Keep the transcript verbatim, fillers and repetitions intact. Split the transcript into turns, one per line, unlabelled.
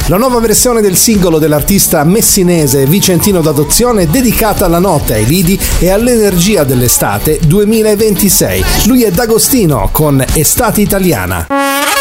La nuova versione del singolo dell'artista messinese vicentino d'adozione è dedicata alla notte, ai lidi e all'energia dell'estate duemilaventisei. Lui è D'Agostino con Estate Italiana.